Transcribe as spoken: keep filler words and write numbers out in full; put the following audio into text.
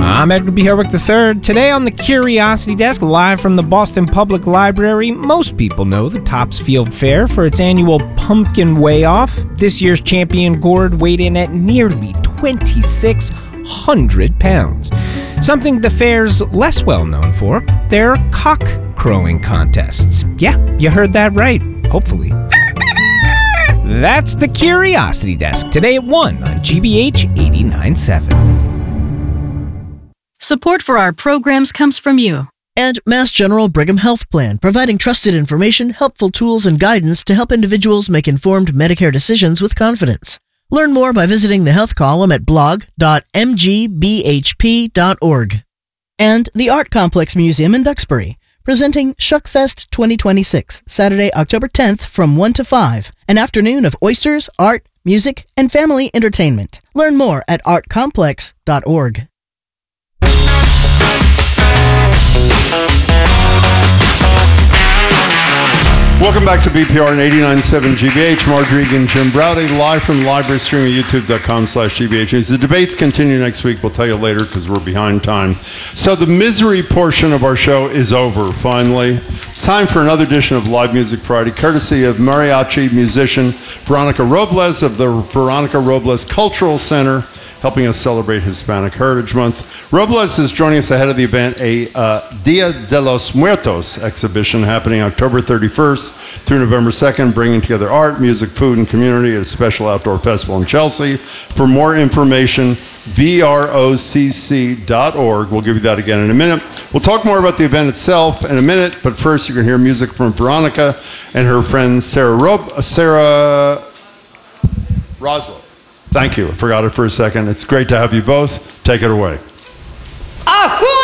I'm Edgar B. Herwick the third. Today on the Curiosity Desk, live from the Boston Public Library, most people know the Topsfield Fair for its annual Pumpkin Weigh-Off. This year's champion gourd weighed in at nearly twenty-six hundred pounds. Something the fair's less well known for, their cock crowing contests. Yeah, you heard that right, hopefully. That's the Curiosity Desk, today at one on G B H eighty-nine point seven. Support for our programs comes from you. And Mass General Brigham Health Plan, providing trusted information, helpful tools, and guidance to help individuals make informed Medicare decisions with confidence. Learn more by visiting the health column at blog dot m g b h p dot org. And the Art Complex Museum in Duxbury, presenting Shuckfest twenty twenty-six, Saturday, October tenth from one to five, an afternoon of oysters, art, music, and family entertainment. Learn more at art complex dot org. Welcome back to B P R and eighty-nine point seven G B H. Marge Regan, Jim Browdy, live from the library, streaming at youtube dot com slash G B H News. The debates continue next week. We'll tell you later because we're behind time. So the misery portion of our show is over, finally. It's time for another edition of Live Music Friday, courtesy of mariachi musician Veronica Robles of the Veronica Robles Cultural Center, helping us celebrate Hispanic Heritage Month. Robles is joining us ahead of the event, a uh, Dia de los Muertos exhibition happening October thirty-first through November second, bringing together art, music, food, and community at a special outdoor festival in Chelsea. For more information, V R O C C dot org. We'll give you that again in a minute. We'll talk more about the event itself in a minute, but first you can hear music from Veronica and her friend Sarah Rob- Sarah Roslow. Thank you. I forgot it for a second. It's great to have you both. Take it away. Ahoo!